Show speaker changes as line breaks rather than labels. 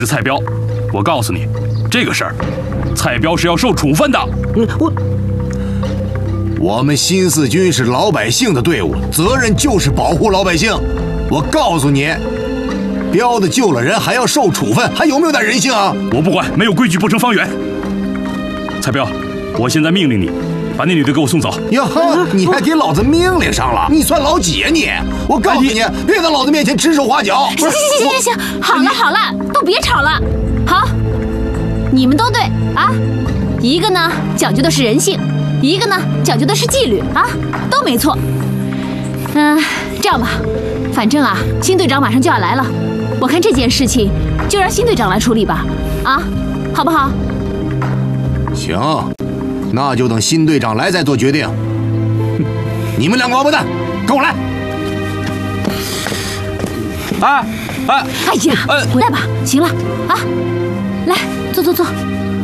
蔡彪，我告诉你，这个事儿，蔡彪是要受处分的。
我们新四军是老百姓的队伍，责任就是保护老百姓。我告诉你，彪子救了人还要受处分，还有没有点人性啊？
我不管，没有规矩不成方圆。蔡彪，我现在命令你，把那女的给我送走。
呀哈，你还给老子命令上了？你算老几呀你？我告诉你，别在老子面前指手画脚。
行，好了，都别吵了。好，你们都对啊，一个呢讲究的是人性，一个呢讲究的是纪律啊，都没错。这样吧，反正啊，新队长马上就要来了，我看这件事情就让新队长来处理吧，啊，好不好？
行，那就等新队长来再做决定。你们两个王八蛋，跟我来！
哎呀，回来吧，行了啊，来坐。